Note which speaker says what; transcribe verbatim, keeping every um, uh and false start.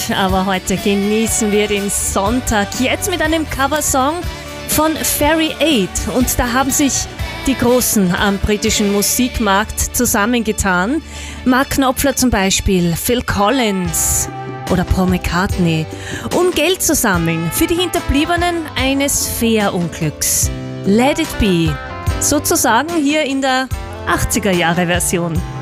Speaker 1: aber heute genießen wir den Sonntag jetzt mit einem Coversong von Fairy Eight. Und da haben sich die Großen am britischen Musikmarkt zusammengetan. Mark Knopfler zum Beispiel, Phil Collins oder Paul McCartney, um Geld zu sammeln für die Hinterbliebenen eines Fährunglücks. Let It Be, sozusagen hier in der achtziger Jahre Version.